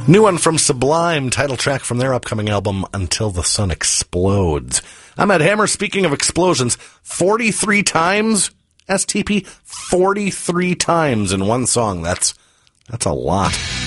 New one from Sublime, title track from their upcoming album, Until the Sun Explodes. I'm Ed Hammer. Speaking of explosions, 43 times, STP, 43 times in one song. That's a lot.